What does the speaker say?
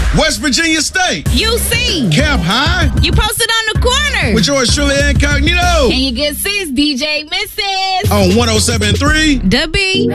West Virginia State. UC. Cap High. You posted on the corner. With yours truly incognito. And your good sis, DJ Mrs. On 107.3 The B.